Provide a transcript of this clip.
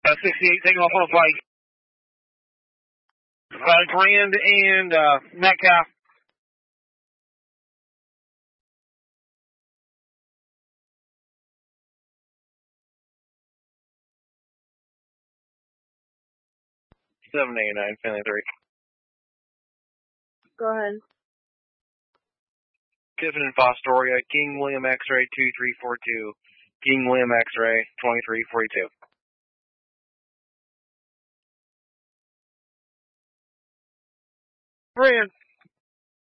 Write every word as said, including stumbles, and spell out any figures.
Uh, sixty-eight taking off on a flight. Uh, Grand and uh, Metcalf. seven eighty-nine, Finley three. Go ahead. Kiffin and Fostoria, King William X-ray two three four two. King William X-ray twenty-three forty-two. Rand.